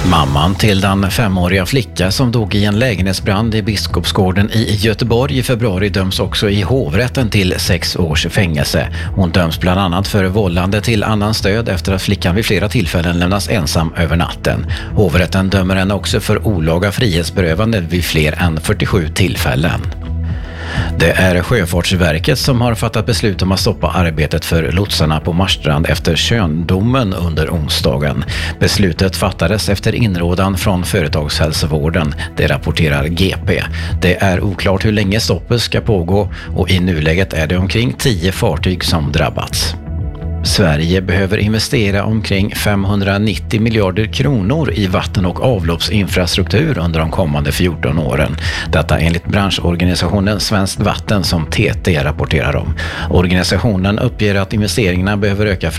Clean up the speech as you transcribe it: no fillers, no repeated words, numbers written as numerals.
Mamman till den 5-åriga flicka som dog i en lägenhetsbrand i Biskopsgården i Göteborg i februari döms också i hovrätten till 6 års fängelse. Hon döms bland annat för vållande till annan stöd efter att flickan vid flera tillfällen lämnas ensam över natten. Hovrätten dömer henne också för olaga frihetsberövande vid fler än 47 tillfällen. Det är Sjöfartsverket som har fattat beslut om att stoppa arbetet för lotsarna på Marstrand efter Tjörndomen under onsdagen. Beslutet fattades efter inrådan från företagshälsovården, det rapporterar GP. Det är oklart hur länge stoppet ska pågå och i nuläget är det omkring 10 fartyg som drabbats. Sverige behöver investera omkring 590 miljarder kronor i vatten- och avloppsinfrastruktur under de kommande 14 åren. Detta enligt branschorganisationen Svenskt Vatten som TT rapporterar om. Organisationen uppger att investeringarna behöver öka